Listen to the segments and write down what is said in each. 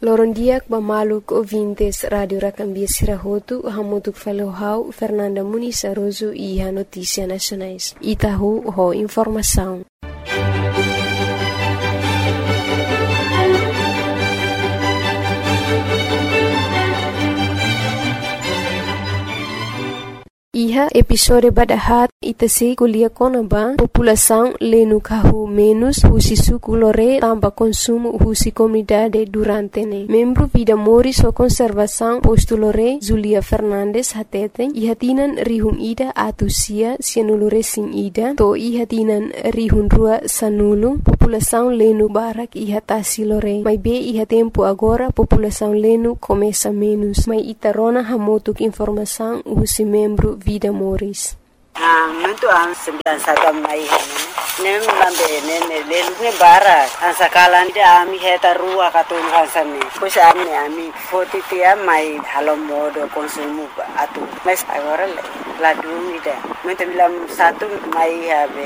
Lorondiak Bamaluk ouvintes Radio Racambia Sirahotu, Hamutuk Felohau, Fernanda Muniz Aroso e a Notícia Nacionais. Itahu ho informação. Iha episode badahat itasi kuliah konaba população lenu kahu menos husi suku lore tamba consumo husi comunidade durante ne. Membro Vida Moris o conservação posto lore Zulia Fernandes hateten ihatinan rihun ida atusia sianulure sin ida to ihatinan rihun rua sanulu população lenu barak ihatasi lore. Mai be iha tempo agora população lenu começa menos. Mai itarona hamotuk informação husi membro Vida Moris. Muito sembilan sagam mai nem lambe nem lelune bara ansakalan dia ami heta rua katun hansane pois ami foti tia mai halomodo konsumo atu mas agora la dúvida muito bilam satu mai habe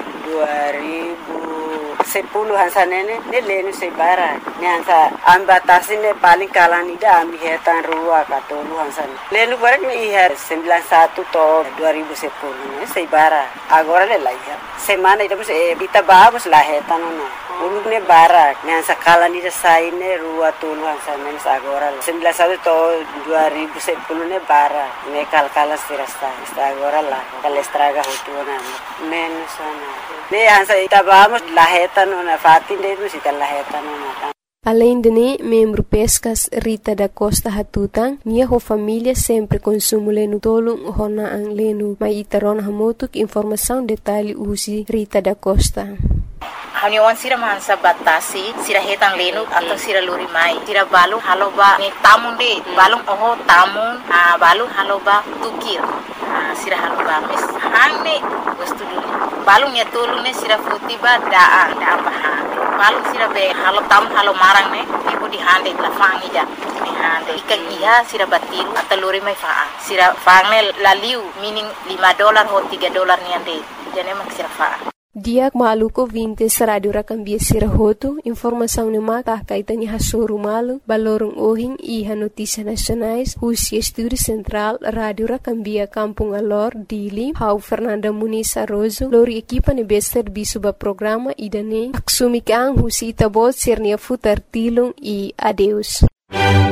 2010 hansanene ne lenu se bara ne hansa ambatasine paling kalan ida ami hetan rua katun hansane lenu bara ni ihar 91 to 2010 ne se bara agora le laia semana ida kita vamos la hetan no ulune bara ne hansa kalan ida saine rua tulu hansane agora 91 to 2010 ne bara ne kalkala sirasta agora la kalestraga hotuna menos ne hansa ita vamos la hetan na fatin de musita la hetan na. Além de membro Pescas Rita da Costa Hatutang, minha família sempre consumo lenu tolong hona ang lenu. Mai itaron hamotuk informação detalhe usi Rita da Costa. Haniwan sira mansa batasi sira hetan lenu atau sira luri mai sira balu haloba ni tamun de balung oho tamun balu haloba tukir sira haloba mes hangne wastu dulu balung ya tolu ne sira futiba daa baha balung sira be halo tam halo marang ne ibu di hande la fangi ja ni hande ikan iha sira batiru atau luri mai faa sira fangne laliu meaning $5 ho $3 ni ande jane mak sira faa. Diak maluko 20 Radio Racambia Sirahotu, informação ne maka kaitani hasoru malu, balorong ohing iha Notícia Nacionais, Husi Estúdio Central, Radio Racambia Kampung Alor, Dili, Hau Fernanda Muniz Aroso, lori equipa ne bester bisuba programa idane, aksumikang husi itabot sirnia futar tilung e adeus.